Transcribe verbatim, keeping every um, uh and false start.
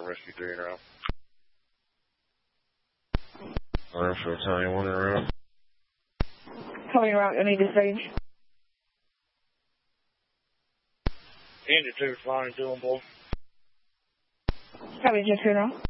Rescue three in a row. Or for Tony one in a row. Tony route, I need this range. Indy two responding to him, boy. Copy, just two now.